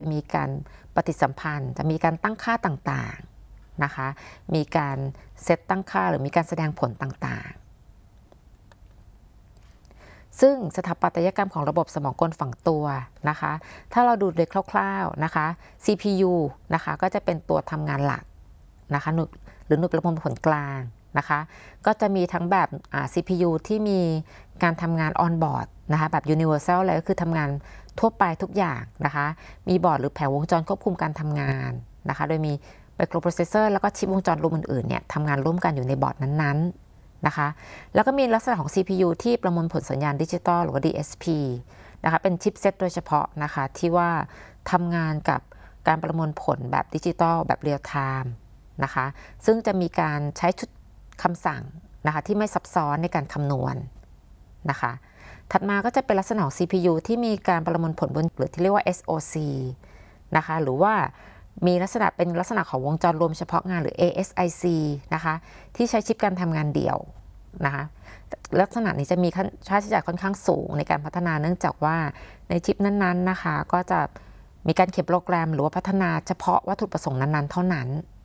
มีการปฏิสัมพันธ์จะมีการตั้งค่าต่างๆนะคะมีการเซตตั้งค่าหรือมีการแสดงผลต่างๆซึ่งสถาปัตยกรรมของระบบสมองกลฝังตัวนะคะถ้าเราดูโดยคร่าวๆนะคะ CPU นะคะก็จะเป็นตัวทำงานหลักนะคะหรือหน่วยประมวลผลกลางนะคะก็จะมีทั้งแบบ CPU ที่มีการทำงานออนบอร์ดนะคะแบบ universal เลยก็คือทำงานทั่วไปทุกอย่างนะคะมีบอร์ดหรือแผงวงจรควบคุมการทำงานนะคะโดยมีไมโครโปรเซสเซอร์แล้วก็ชิปวงจรรวมอื่นๆเนี่ยทำงานร่วมกันอยู่ในบอร์ดนั้นๆนะคะแล้วก็มีลักษณะของ CPU ที่ประมวลผลสัญญาณดิจิตอลหรือว่า DSP นะคะเป็นชิปเซตโดยเฉพาะนะคะที่ว่าทำงานกับการประมวลผลแบบดิจิตอลแบบเรียลไทม์นะคะซึ่งจะมีการใช้ชุดคำสั่งนะคะที่ไม่ซับซ้อนในการคำนวณนะคะถัดมาก็จะเป็นลักษณะของ CPU ที่มีการประมวลผลบนหรือที่เรียกว่า SoC นะคะหรือว่ามีลักษณะเป็นลักษณะของวงจรรวมเฉพาะงานหรือ ASIC นะคะที่ใช้ชิปการทำงานเดี่ยวนะคะลักษณะนี้จะมีค่าใช้จ่ายค่อนข้างสูงในการพัฒนาเนื่องจากว่าในชิปนั้นๆนะคะก็จะมีการเขียนโปรแกรมหรือว่าพัฒนาเฉพาะวัตถุประสงค์นั้นๆเท่านั้น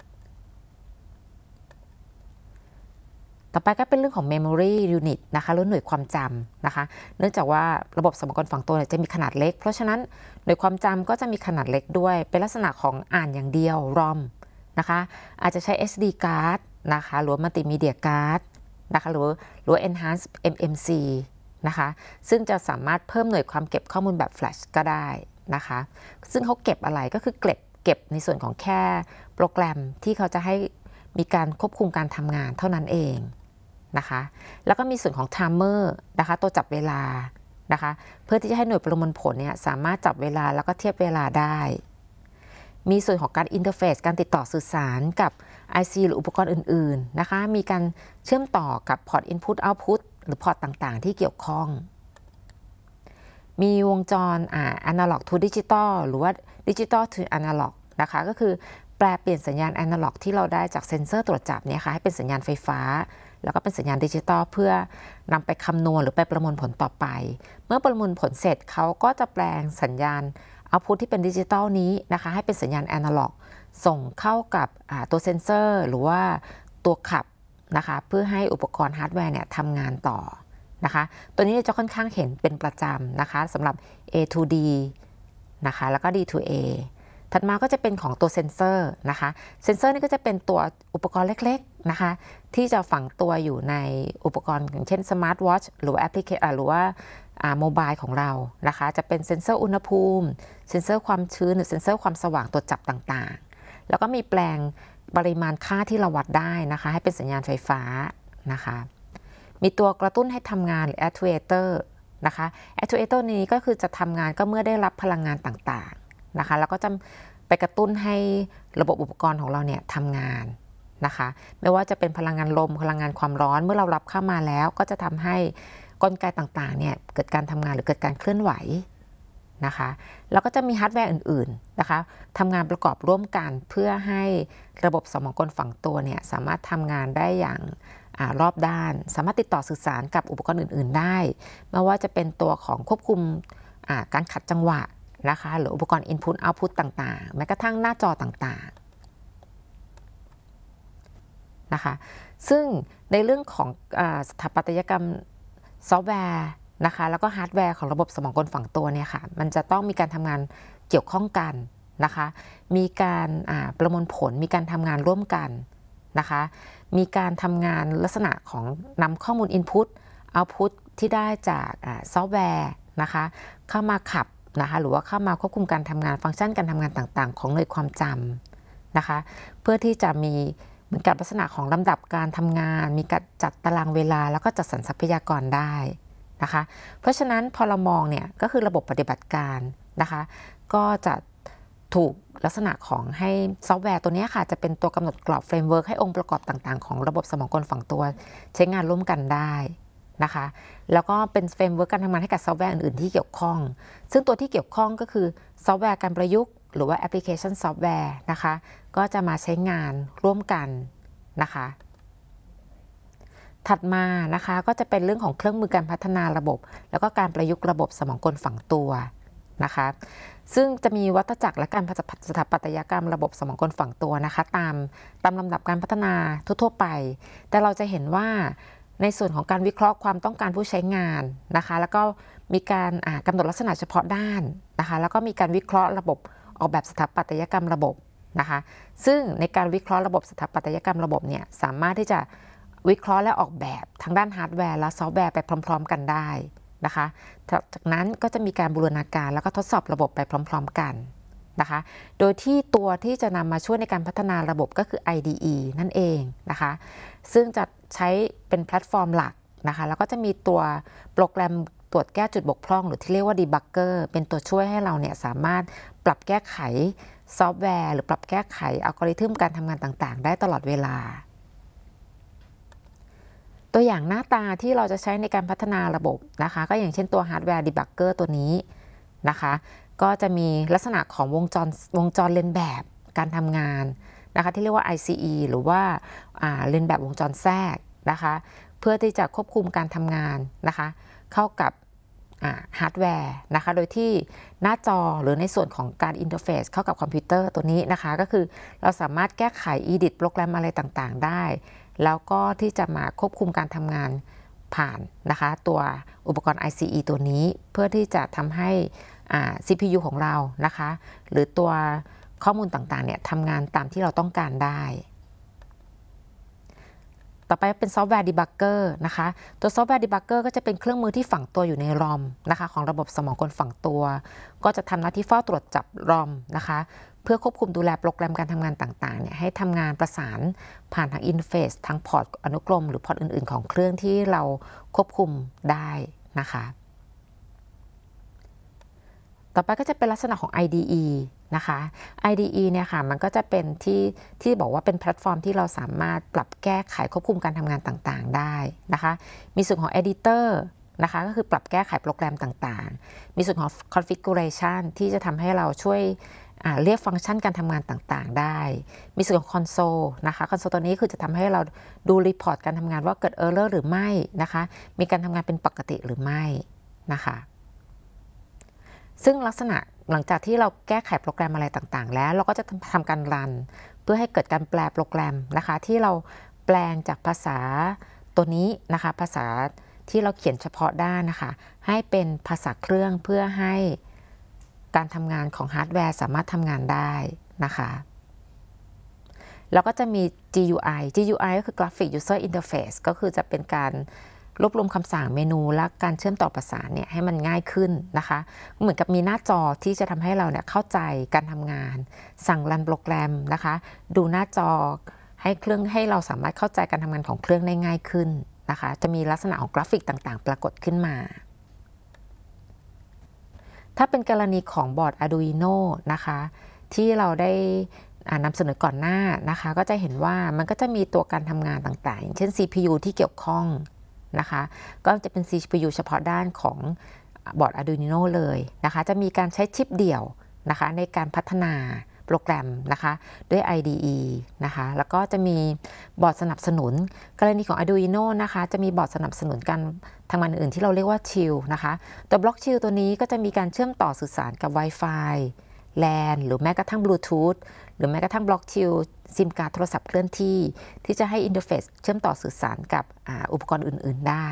ต่อไปก็เป็นเรื่องของ Memory Unit นะคะหรือหน่วยความจำนะคะเนื่องจากว่าระบบสมองกลฝังตัวจะมีขนาดเล็กเพราะฉะนั้นหน่วยความจำก็จะมีขนาดเล็กด้วยเป็นลักษณะของอ่านอย่างเดียว ROM นะคะอาจจะใช้ SD card นะคะหรือ Multimedia card นะคะหรือ Enhanced MMC นะคะซึ่งจะสามารถเพิ่มหน่วยความเก็บข้อมูลแบบ Flash ก็ได้นะคะซึ่งเขาเก็บอะไรก็คือเก็บในส่วนของแค่โปรแกรมที่เขาจะให้มีการควบคุมการทำงานเท่านั้นเองนะคะแล้วก็มีส่วนของไทม์เมอร์นะคะตัวจับเวลานะคะเพื่อที่จะให้หน่วยประมวลผลเนี่ยสามารถจับเวลาแล้วก็เทียบเวลาได้มีส่วนของการอินเทอร์เฟซการติดต่อสื่อสารกับ IC หรืออุปกรณ์อื่นๆนะคะมีการเชื่อมต่อกับพอร์ต Input Output หรือพอร์ตต่างๆที่เกี่ยวข้องมีวงจรAnalog to Digital หรือว่า Digital to Analog นะคะก็คือแปลเปลี่ยนสัญญาณ Analog ที่เราได้จากเซ็นเซอร์ตรวจจับเนี่ยค่ะให้เป็นสัญญาณไฟฟ้าแล้วก็เป็นสัญญาณดิจิตอลเพื่อนำไปคำนวณหรือไปประมวลผลต่อไปเมื่อประมวลผลเสร็จเขาก็จะแปลงสัญญาณเอาพุตที่เป็นดิจิตอลนี้นะคะให้เป็นสัญญาณแอนะล็อกส่งเข้ากับตัวเซ็นเซอร์หรือว่าตัวขับนะคะเพื่อให้อุปกรณ์ฮาร์ดแวร์เนี่ยทำงานต่อนะคะตัวนี้จะค่อนข้างเห็นเป็นประจำนะคะสำหรับ A to D นะคะแล้วก็ D to Aถัดมาก็จะเป็นของตัวเซ็นเซอร์นะคะเซ็นเซอร์นี่ก็จะเป็นตัวอุปกรณ์เล็กๆนะคะที่จะฝังตัวอยู่ในอุปกรณ์อย่างเช่นสมาร์ทวอทช์หรือว่าแอปพลิเคชันหรือว่าโมบายของเรานะคะจะเป็นเซ็นเซอร์อุณหภูมิเซ็นเซอร์ความชื้นหรือเซ็นเซอร์ความสว่างตรวจจับต่างๆแล้วก็มีแปลงปริมาณค่าที่เราวัดได้นะคะให้เป็นสัญญาณไฟฟ้านะคะมีตัวกระตุ้นให้ทำงานหรือ actuator นะคะ actuator นี้ก็คือจะทำงานก็เมื่อได้รับพลังงานต่างๆนะคะแล้วก็จะไปกระตุ้นให้ระบบอุปกรณ์ของเราเนี่ยทำงานนะคะไม่ว่าจะเป็นพลังงานลมพลังงานความร้อนเมื่อเรารับเข้ามาแล้วก็จะทำให้กลไกต่างๆเนี่ยเกิดการทำงานหรือเกิดการเคลื่อนไหวนะคะแล้วก็จะมีฮาร์ดแวร์อื่นๆนะคะทำงานประกอบร่วมกันเพื่อให้ระบบสมองกลฝังตัวเนี่ยสามารถทำงานได้อย่างรอบด้านสามารถติดต่อสื่อสารกับอุปกรณ์อื่นๆได้ไม่ว่าจะเป็นตัวของควบคุมการขัดจังหวะนะคะหรืออุปกรณ์ Input Output ต่างๆแม้กระทั่งหน้าจอต่างๆนะคะซึ่งในเรื่องของสถาปัตยกรรมซอฟต์แวร์นะคะแล้วก็ฮาร์ดแวร์ของระบบสมองกลฝังตัวเนี่ยค่ะมันจะต้องมีการทำงานเกี่ยวข้องกันนะคะมีการประมวลผลมีการทำงานร่วมกันนะคะมีการทำงานลักษณะของนำข้อมูล Input Output ที่ได้จากซอฟต์แวร์นะคะเข้ามาขับนะคะหรือว่าเข้ามาควบคุมการทำงานฟังก์ชันการทำงานต่างๆของหน่วยความจำนะคะเพื่อที่จะมีเหมือนกับลักษณะของลำดับการทำงานมีการจัดตารางเวลาแล้วก็จัดสรรทรัพยากรได้นะคะเพราะฉะนั้นพอเรามองเนี่ยก็คือระบบปฏิบัติการนะคะก็จะถูกลักษณะของให้ซอฟต์แวร์ตัวนี้ค่ะจะเป็นตัวกำหนดกรอบเฟรมเวิร์กให้องค์ประกอบต่างๆของระบบสมองกลฝังตัวใช้งานร่วมกันได้นะคะแล้วก็เป็นเฟรมเวิร์กการทำงานให้กับซอฟต์แวร์อื่นๆที่เกี่ยวข้องซึ่งตัวที่เกี่ยวข้องก็คือซอฟต์แวร์การประยุกต์หรือว่าแอปพลิเคชันซอฟต์แวร์นะคะก็จะมาใช้งานร่วมกันนะคะถัดมานะคะก็จะเป็นเรื่องของเครื่องมือการพัฒนาระบบแล้วก็การประยุกต์ระบบสมองกลฝังตัวนะคะซึ่งจะมีวัฏจักรและการสถาปัตยกรรมระบบสมองกลฝังตัวนะคะตามลำดับการพัฒนาทั่วๆไปแต่เราจะเห็นว่าในส่วนของการวิเคราะห์ความต้องการผู้ใช้งานนะคะแล้วก็มีการกำหนดลักษณะเฉพาะด้านนะคะแล้วก็มีการวิเคราะห์ระบบออกแบบสถาปัตยกรรมระบบนะคะซึ่งในการวิเคราะห์ระบบสถาปัตยกรรมระบบเนี่ยสามารถที่จะวิเคราะห์และออกแบบทางด้านฮาร์ดแวร์และซอฟต์แวร์ไปพร้อมๆกันได้นะคะจากนั้นก็จะมีการบูรณาการแล้วก็ทดสอบระบบไปพร้อมๆกันนะคะโดยที่ตัวที่จะนำมาช่วยในการพัฒนาระบบก็คือ IDE นั่นเองนะคะซึ่งจะใช้เป็นแพลตฟอร์มหลักนะคะแล้วก็จะมีตัวโปรแกรมตรวจแก้จุดบกพร่องหรือที่เรียกว่า Debugger เป็นตัวช่วยให้เราเนี่ยสามารถปรับแก้ไขซอฟต์แวร์หรือปรับแก้ไขอัลกอริทึมการทำงานต่างๆได้ตลอดเวลาตัวอย่างหน้าตาที่เราจะใช้ในการพัฒนาระบบนะคะก็อย่างเช่นตัว Hardware Debugger ตัวนี้นะคะก็จะมีลักษณะของวงจรเลียนแบบการทำงานนะคะที่เรียกว่า ICE หรือว่าเลียนแบบวงจรแทรกนะคะเพื่อที่จะควบคุมการทำงานนะคะเข้ากับฮาร์ดแวร์นะคะโดยที่หน้าจอหรือในส่วนของการอินเทอร์เฟซเข้ากับคอมพิวเตอร์ตัวนี้นะคะก็คือเราสามารถแก้ไข edit โปรแกรมอะไรต่างๆได้แล้วก็ที่จะมาควบคุมการทำงานผ่านนะคะตัวอุปกรณ์ ICE ตัวนี้เพื่อที่จะทำให้CPU ของเรานะคะหรือตัวข้อมูลต่างๆเนี่ยทำงานตามที่เราต้องการได้ต่อไปเป็นซอฟต์แวร์ Debugger นะคะตัวซอฟต์แวร์ Debugger ก็จะเป็นเครื่องมือที่ฝังตัวอยู่ใน ROM นะคะของระบบสมองกลฝังตัวก็จะทำหน้าที่เฝ้าตรวจจับ ROM นะคะเพื่อควบคุมดูแลโปรแกรมการทำงานต่างๆเนี่ยให้ทำงานประสานผ่านทางอินเทอร์เฟซทางพอร์ตอนุกรมหรือพอร์ตอื่นๆของเครื่องที่เราควบคุมได้นะคะต่อไปก็จะเป็นลักษณะของ IDE นะคะ IDE เนี่ยค่ะมันก็จะเป็นที่บอกว่าเป็นแพลตฟอร์มที่เราสามารถปรับแก้ไขควบคุมการทำงานต่างๆได้นะคะมีส่วนของ Editor นะคะก็คือปรับแก้ไขโปรแกรมต่างๆมีส่วนของ Configuration ที่จะทำให้เราช่วยเรียกฟังก์ชันการทำงานต่างๆได้มีส่วนของ Console นะคะ Console ตัวนี้คือจะทำให้เราดูรีพอร์ตการทำงานว่าเกิด Error หรือไม่นะคะมีการทำงานเป็นปกติหรือไม่นะคะซึ่งลักษณะหลังจากที่เราแก้ไขโปรแกรมอะไรต่างๆแล้วเราก็จะทำการรันเพื่อให้เกิดการแปลโปรแกรมนะคะที่เราแปลงจากภาษาตัวนี้นะคะภาษาที่เราเขียนเฉพาะด้านนะคะให้เป็นภาษาเครื่องเพื่อให้การทำงานของฮาร์ดแวร์สามารถทำงานได้นะคะแล้วก็จะมี GUI ก็คือ Graphic User Interface ก็คือจะเป็นการรวบรวมคำสั่งเมนูและการเชื่อมต่อประสานเนี่ยให้มันง่ายขึ้นนะคะเหมือนกับมีหน้าจอที่จะทำให้เราเนี่ยเข้าใจการทำงานสั่งรันโปรแกรมนะคะดูหน้าจอให้เราสามารถเข้าใจการทำงานของเครื่องได้ง่ายขึ้นนะคะจะมีลักษณะของกราฟิกต่างๆปรากฏขึ้นมาถ้าเป็นกรณีของบอร์ด Arduino นะคะที่เราได้นำเสนอก่อนหน้านะคะก็จะเห็นว่ามันก็จะมีตัวการทำงานต่างๆอย่างเช่น CPU ที่เกี่ยวข้องนะคะก็จะเป็น CPU เฉพาะด้านของบอร์ด Arduino เลยนะคะจะมีการใช้ชิปเดี่ยวนะคะในการพัฒนาโปรแกรมนะคะด้วย IDE นะคะแล้วก็จะมีบอร์ดสนับสนุนกรณีของ Arduino นะคะจะมีบอร์ดสนับสนุนการทำงานอื่นที่เราเรียกว่า Chill นะคะตัวบล็อก Chill ตัวนี้ก็จะมีการเชื่อมต่อสื่อสารกับ Wi-Fi LAN หรือแม้กระทั่ง Bluetooth หรือแม้กระทั่งบล็อก Chill ซิมการ์ดโทรศัพท์เคลื่อนที่จะให้อินเทอร์เฟซเชื่อมต่อสื่อสารกับอุปกรณ์อื่นๆได้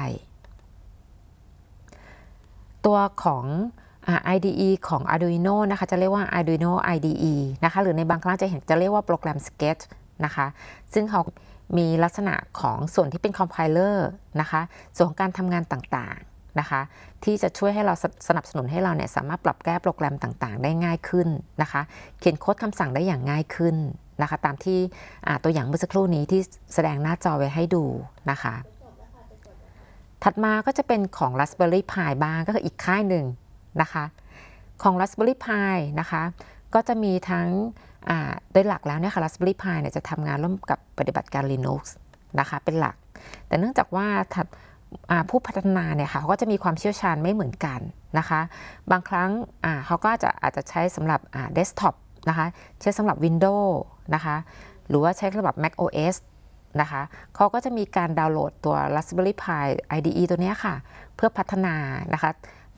ตัวของ IDE ของ Arduino นะคะจะเรียกว่า Arduino IDE นะคะหรือในบางครั้งจะเรียกว่าโปรแกรม Sketch นะคะซึ่งเขามีลักษณะของส่วนที่เป็น Compiler นะคะส่วนของการทำงานต่างๆนะคะที่จะช่วยให้เราสนับสนุนให้เราเนี่ยสามารถปรับแก้โปรแกรมต่างๆได้ง่ายขึ้นนะคะเขียนโค้ดคำสั่งได้อย่างง่ายขึ้นนะคะตามที่ตัวอย่างเมื่อสักครู่นี้ที่แสดงหน้าจอไว้ให้ดูนะคะถัดมาก็จะเป็นของ Raspberry Pi บ้างก็คืออีกค่ายหนึ่งนะคะของ Raspberry Pi นะคะก็จะมีทั้งโดยหลักแล้วเนี่ยค่ะ Raspberry Pi เนี่ยจะทำงานร่วมกับปฏิบัติการ Linux นะคะเป็นหลักแต่เนื่องจากว่าผู้พัฒนาเนี่ยค่ะเขาก็จะมีความเชี่ยวชาญไม่เหมือนกันนะคะบางครั้งเขาก็อาจจะใช้สำหรับdesktop นะคะใช้สำหรับ Windows นะคะหรือว่าใช้สำหรับ Mac OS นะคะเขาก็จะมีการดาวน์โหลดตัว Raspberry Pi IDE ตัวนี้ค่ะเพื่อพัฒนานะคะ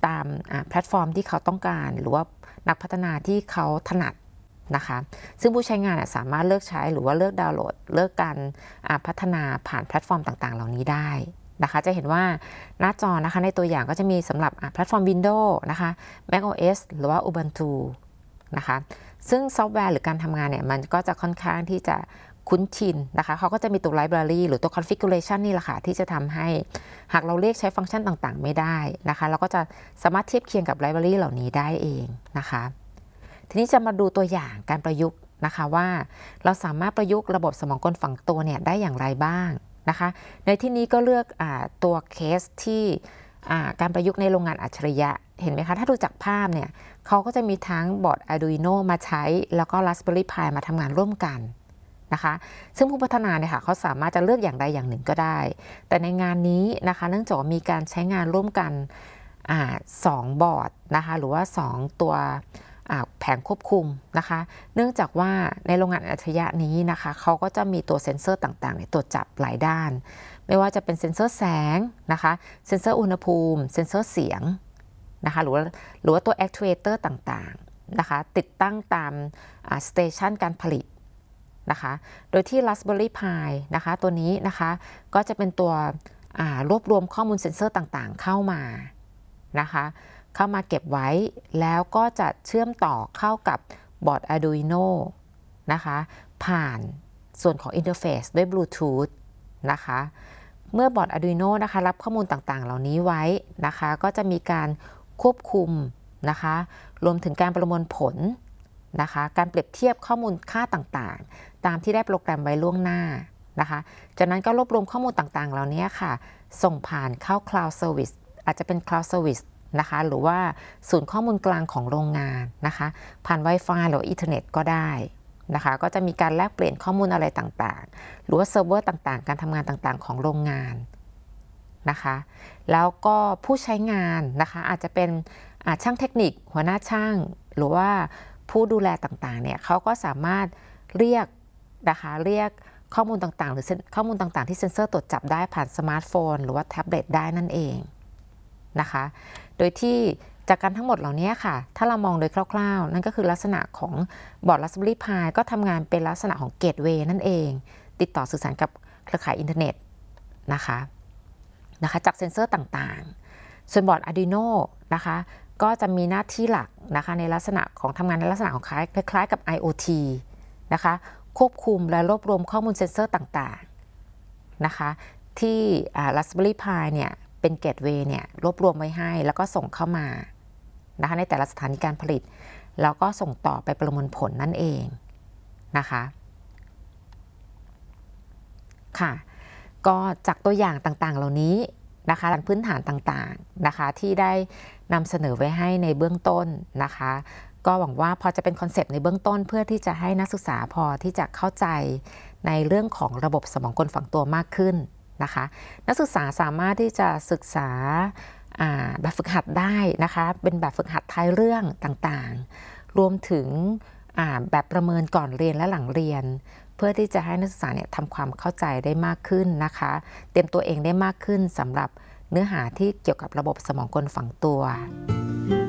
ตามแพลตฟอร์มที่เขาต้องการหรือว่านักพัฒนาที่เขาถนัดนะคะซึ่งผู้ใช้งานสามารถเลือกใช้หรือว่าเลือกดาวน์โหลดเลือกการพัฒนาผ่านแพลตฟอร์มต่างๆเหล่านี้ได้นะคะจะเห็นว่าหน้าจอนะคะในตัวอย่างก็จะมีสำหรับแพลตฟอร์ม Windows นะคะ macOS หรือว่า Ubuntu นะคะซึ่งซอฟต์แวร์หรือการทำงานเนี่ยมันก็จะค่อนข้างที่จะคุ้นชินนะคะเขาก็จะมีตัว library หรือตัว configuration นี่แหละค่ะที่จะทำให้หากเราเรียกใช้ฟังก์ชันต่างๆไม่ได้นะคะเราก็จะสามารถเทียบเคียงกับ library เหล่านี้ได้เองนะคะทีนี้จะมาดูตัวอย่างการประยุกต์นะคะว่าเราสามารถประยุกต์ระบบสมองกลฝังตัวเนี่ยได้อย่างไรบ้างนะคะในที่นี้ก็เลือกตัวเคสที่การประยุกต์ในโรงงานอัจฉริยะเห็นไหมคะถ้าดูจากภาพเนี่ยเขาก็จะมีทั้งบอร์ด Arduino มาใช้แล้วก็ Raspberry Pi มาทำงานร่วมกันนะคะซึ่งผู้พัฒนาเนี่ยค่ะเขาสามารถจะเลือกอย่างใดอย่างหนึ่งก็ได้แต่ในงานนี้นะคะเนื่องจากมีการใช้งานร่วมกัน2 บอร์ดนะคะหรือว่า2 ตัวแผงควบคุมนะคะเนื่องจากว่าในโรงงานอัจฉริยะนี้นะคะเขาก็จะมีตัวเซ็นเซอร์ต่างๆตรวจจับหลายด้านไม่ว่าจะเป็นเซ็นเซอร์แสงนะคะเซ็นเซอร์อุณหภูมิเซ็นเซอร์เสียงนะคะหรือว่าตัว actuator ต่างๆนะคะติดตั้งตามสเตชันการผลิตนะคะโดยที่ Raspberry Pi นะคะตัวนี้นะคะก็จะเป็นตัวรวบรวมข้อมูลเซ็นเซอร์ต่างๆเข้ามานะคะเข้ามาเก็บไว้แล้วก็จะเชื่อมต่อเข้ากับบอร์ด Arduino นะคะผ่านส่วนของอินเทอร์เฟซด้วยบลูทูธนะคะเมื่อบอร์ด Arduino นะคะรับข้อมูลต่างๆเหล่านี้ไว้นะคะก็จะมีการควบคุมนะคะรวมถึงการประมวลผลนะคะการเปรียบเทียบข้อมูลค่าต่างๆตามที่ได้โปรแกรมไว้ล่วงหน้านะคะจากนั้นก็รวบรวมข้อมูลต่างๆเหล่านี้ค่ะส่งผ่านเข้า Cloud Service อาจจะเป็น Cloud Serviceนะคะหรือว่าศูนย์ข้อมูลกลางของโรงงานนะคะผ่าน Wi-Fi หรืออินเทอร์เน็ตก็ได้นะคะก็จะมีการแลกเปลี่ยนข้อมูลอะไรต่างๆหรือว่าเซิร์ฟเวอร์ต่างๆการทำงานต่างๆของโรงงานนะคะแล้วก็ผู้ใช้งานนะคะอาจจะเป็นช่างเทคนิคหัวหน้าช่างหรือว่าผู้ดูแลต่างๆเนี่ยเขาก็สามารถเรียกนะคะเรียกข้อมูลต่างๆหรือข้อมูลต่างๆที่เซ็นเซอร์ตรวจจับได้ผ่านสมาร์ทโฟนหรือว่าแท็บเล็ตได้นั่นเองนะคะโดยที่จากการทั้งหมดเหล่านี้ค่ะถ้าเรามองโดยคร่าวๆนั่นก็คือลักษณะของบอร์ด Raspberry Pi ก็ทำงานเป็นลักษณะของเกตเวย์นั่นเองติดต่อสื่อสารกับเครือข่ายอินเทอร์เน็ตนะคะจากเซ็นเซอร์ต่างๆส่วนบอร์ด Arduino นะคะก็จะมีหน้าที่หลักนะคะในลักษณะของทำงานในลักษณะของคล้ายๆกับ IoT นะคะควบคุมและรวบรวมข้อมูลเซ็นเซอร์ต่างๆนะคะที่Raspberry Pi เนี่ยเป็นเกตเวย์เนี่ยรวบรวมไว้ให้แล้วก็ส่งเข้ามานะคะในแต่ละสถานีการผลิตแล้วก็ส่งต่อไปประมวลผลนั่นเองนะคะค่ะก็จากตัวอย่างต่างๆเหล่านี้นะคะพื้นฐานต่างๆนะคะที่ได้นำเสนอไว้ให้ในเบื้องต้นนะคะก็หวังว่าพอจะเป็นคอนเซปต์ในเบื้องต้นเพื่อที่จะให้นักศึกษาพอที่จะเข้าใจในเรื่องของระบบสมองกลฝังตัวมากขึ้นนะคะนักศึกษาสามารถที่จะศึกษาแบบฝึกหัดได้นะคะเป็นแบบฝึกหัดท้ายเรื่องต่างๆรวมถึงแบบประเมินก่อนเรียนและหลังเรียนเพื่อที่จะให้นักศึกษาเนี่ยทำความเข้าใจได้มากขึ้นนะคะเตรียมตัวเองได้มากขึ้นสำหรับเนื้อหาที่เกี่ยวกับระบบสมองกลฝังตัว